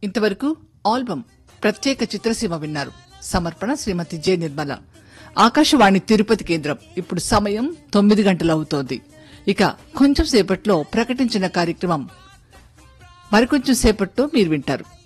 ఇంతవరకు ఆల్బమ్ ప్రత్యేక చిత్రసీమ విన్నారు. సమర్పణ శ్రీమతి జె నిర్మల. ఆకాశవాణి తిరుపతి కేంద్రం. ఇప్పుడు సమయం 9 గంటలు అవుతోంది. ఇక కొంచెం సేపట్లో ప్రకటించిన కార్యక్రమం మరికొంచెం సేపట్లో మీరు వింటారు.